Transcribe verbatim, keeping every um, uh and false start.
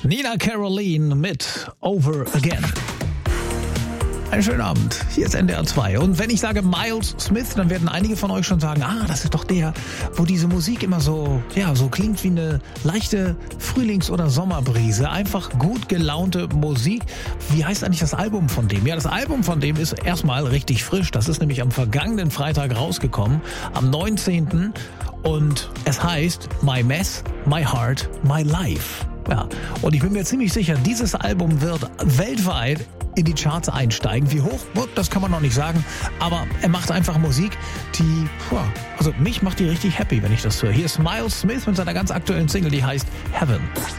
Nina Caroline mit Over Again. Einen schönen Abend, hier ist N D R zwei. Und wenn ich sage Miles Smith, dann werden einige von euch schon sagen, ah, das ist doch der, wo diese Musik immer so, ja, so klingt wie eine leichte Frühlings- oder Sommerbrise. Einfach gut gelaunte Musik. Wie heißt eigentlich das Album von dem? Ja, das Album von dem ist erstmal richtig frisch. Das ist nämlich am vergangenen Freitag rausgekommen, am neunzehnten Und es heißt My Mess, My Heart, My Life. Ja, und ich bin mir ziemlich sicher, dieses Album wird weltweit in die Charts einsteigen. Wie hoch, das kann man noch nicht sagen, aber er macht einfach Musik, die, also mich macht die richtig happy, wenn ich das höre. Hier ist Miles Smith mit seiner ganz aktuellen Single, die heißt Heaven.